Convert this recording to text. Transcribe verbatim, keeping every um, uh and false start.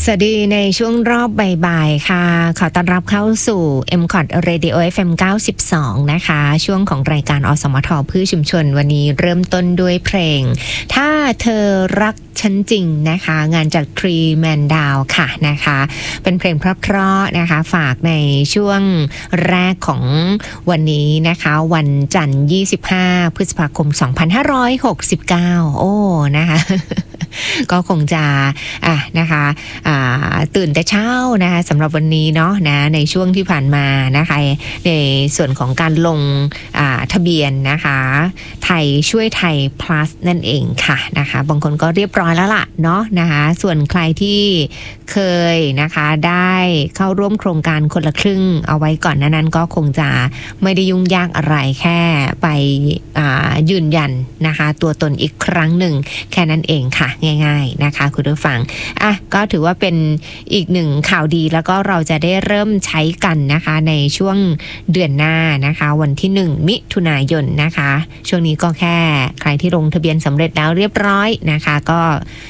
สวัสดีในช่วงรอบบ่ายๆค่ะขอต้อนรับเข้าสู่ เอ็ม ซี โอ ที Radio เอฟ เอ็ม เก้าสิบสอง นะคะช่วงของรายการอสมทเพื่อชุมชนวันนี้เริ่มต้นด้วยเพลงถ้าเธอรักฉันจริงนะคะงานจาก Three Man Down ค่ะนะคะเป็นเพลงเพราะๆนะคะฝากในช่วงแรกของวันนี้นะคะวันจันทร์ยี่สิบห้าพฤษภาคมสองพันห้าร้อยหกสิบเก้าโอ้นะคะก็คงจะอ่ะนะคะอ่าตื่นแต่เช้านะคะสำหรับวันนี้เนาะนะในช่วงที่ผ่านมานะคะในส่วนของการลงอ่าทะเบียนนะคะไทยช่วยไทย plus นั่นเองค่ะนะคะบางคนก็เรียบร้อยแล้วล่ะเนาะนะคะส่วนใครที่เคยนะคะได้เข้าร่วมโครงการคนละครึ่งเอาไว้ก่อนนั้นนั้นก็คงจะไม่ได้ยุ่งยากอะไรแค่ไปอ่ายืนยันนะคะตัวตนอีกครั้งหนึ่งแค่นั้นเองค่ะง่ายๆนะคะคุณผู้ฟังอ่ะก็ถือว่าเป็นอีกหนึ่งข่าวดีแล้วก็เราจะได้เริ่มใช้กันนะคะในช่วงเดือนหน้านะคะวันที่หนึ่งมิถุนายนนะคะช่วงนี้ก็แค่ใครที่ลงทะเบียนสำเร็จแล้วเรียบร้อยนะคะก็